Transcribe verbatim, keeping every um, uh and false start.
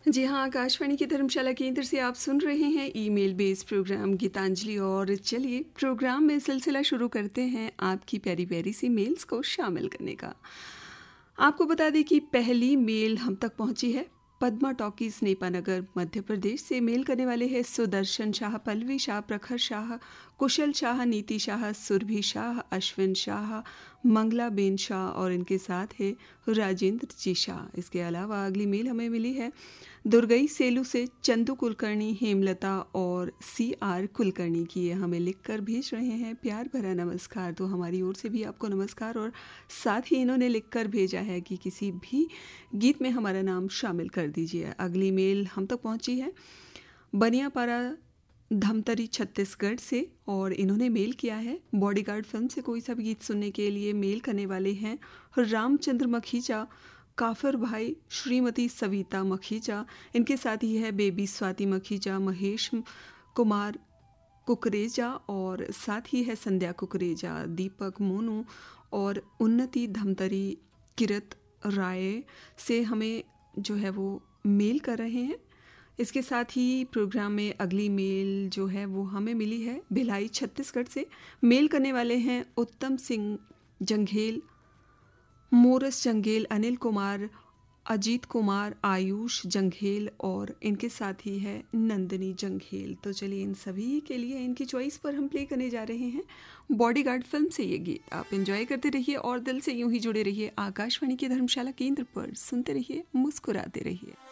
जी हाँ, आकाशवाणी की धर्मशाला केंद्र से आप सुन रहे हैं ईमेल बेस्ड प्रोग्राम गीतांजलि। और चलिए प्रोग्राम में सिलसिला शुरू करते हैं आपकी प्यारी प्यारी सी मेल्स को शामिल करने का। आपको बता दें कि पहली मेल हम तक पहुंची है पद्मा टॉकीज नेपानगर मध्य प्रदेश से। मेल करने वाले हैं सुदर्शन शाह, पल्लवी शाह, प्रखर शाह, कुशल शाह, नीति शाह, सुरभि शाह, अश्विन शाह, मंगला बेन शाह और इनके साथ है राजेंद्र जी शाह। इसके अलावा अगली मेल हमें मिली है दुर्गई सेलू से चंदू कुलकर्णी, हेमलता और सी आर कुलकर्णी की। ये हमें लिखकर भेज रहे हैं प्यार भरा नमस्कार। तो हमारी ओर से भी आपको नमस्कार। और साथ ही इन्होंने लिखकर भेजा है कि किसी भी गीत में हमारा नाम शामिल कर दीजिए। अगली मेल हम तक पहुंची है बनियापारा धमतरी छत्तीसगढ़ से और इन्होंने मेल किया है बॉडीगार्ड फिल्म से कोई सा भी गीत सुनने के लिए। मेल करने वाले हैं रामचंद्र मखीजा, काफर भाई, श्रीमती सविता मखीजा, इनके साथ ही है बेबी स्वाति मखीजा, महेश कुमार कुकरेजा और साथ ही है संध्या कुकरेजा, दीपक मोनू और उन्नति धमतरी किरत राय से हमें जो है वो मेल कर रहे हैं। इसके साथ ही प्रोग्राम में अगली मेल जो है वो हमें मिली है भिलाई छत्तीसगढ़ से। मेल करने वाले हैं उत्तम सिंह जंघेल, मोरस जंघेल, अनिल कुमार, अजीत कुमार, आयुष जंघेल और इनके साथ ही है नंदिनी जंघेल। तो चलिए इन सभी के लिए इनकी चॉइस पर हम प्ले करने जा रहे हैं बॉडीगार्ड फिल्म से ये गीत। आप एंजॉय करते रहिए और दिल से यूं ही जुड़े रहिए आकाशवाणी की धर्मशाला केंद्र पर। सुनते रहिए, मुस्कुराते रहिए।